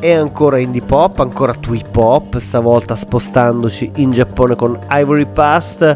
è ancora indie pop, ancora twee pop, stavolta spostandoci in Giappone con Ivory Past,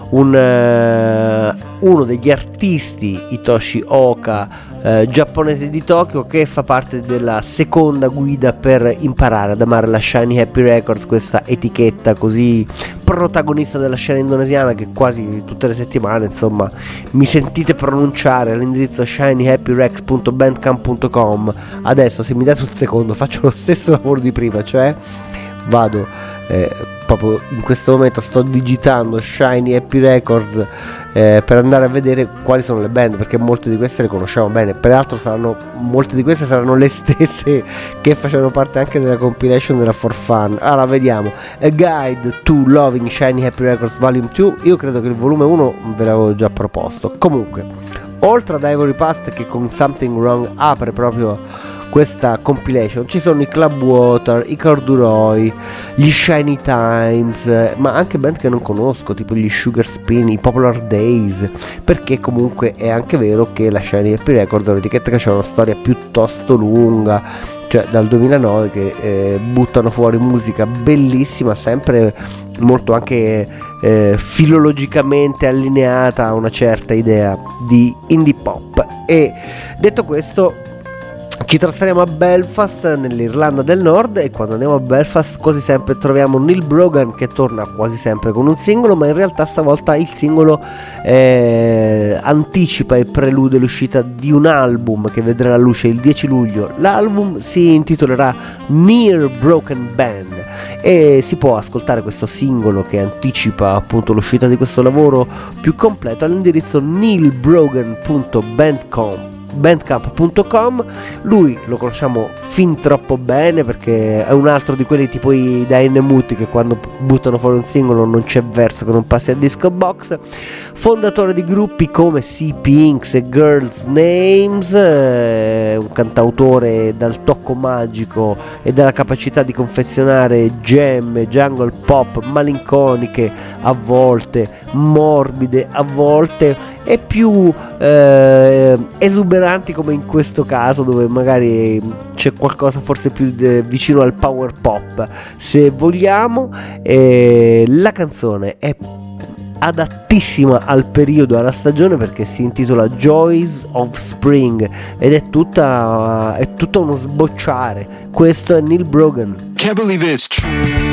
uno degli artisti, Hitoshi Oka, giapponese di Tokyo, che fa parte della seconda guida per imparare ad amare la Shiny Happy Records, questa etichetta così protagonista della scena indonesiana che quasi tutte le settimane, insomma, mi sentite pronunciare all'indirizzo shinyhappyrex.bandcamp.com. Adesso, se mi date un secondo, faccio lo stesso lavoro di prima, cioè vado proprio in questo momento, sto digitando Shiny Happy Records per andare a vedere quali sono le band, perché molte di queste le conosciamo bene. Peraltro molte di queste saranno le stesse che facevano parte anche della compilation della For Fun. Allora vediamo: A Guide to Loving Shiny Happy Records Volume 2. Io credo che il volume 1 ve l'avevo già proposto. Comunque, oltre ad Ivory Past, che con Something Wrong apre proprio questa compilation, ci sono i Club Water, i Corduroy, gli Shiny Times, ma anche band che non conosco, tipo gli Sugar Spin, i Popular Days, perché comunque è anche vero che la Shiny Happy Records è un'etichetta che ha una storia piuttosto lunga, cioè dal 2009 che buttano fuori musica bellissima, sempre molto anche filologicamente allineata a una certa idea di indie pop. E detto questo, ci trasferiamo a Belfast, nell'Irlanda del Nord, e quando andiamo a Belfast quasi sempre troviamo Neil Brogan, che torna quasi sempre con un singolo, ma in realtà stavolta il singolo anticipa e prelude l'uscita di un album che vedrà la luce il 10 luglio. L'album si intitolerà Near Broken Band e si può ascoltare questo singolo che anticipa appunto l'uscita di questo lavoro più completo all'indirizzo neilbrogan.bandcamp.com. Lui lo conosciamo fin troppo bene, perché è un altro di quelli tipo i Dynamuti che quando buttano fuori un singolo non c'è verso che non passi a Disco Box. Fondatore di gruppi come Sea Pinks e Girls Names, un cantautore dal tocco magico e dalla capacità di confezionare gemme jungle pop malinconiche, a volte morbide, a volte e più esuberanti, come in questo caso, dove magari c'è qualcosa forse più vicino al power pop, se vogliamo. La canzone è adattissima al periodo, alla stagione, perché si intitola Joys of Spring ed è tutta uno sbocciare. Questo è Neil Brogan. Can't believe it's true.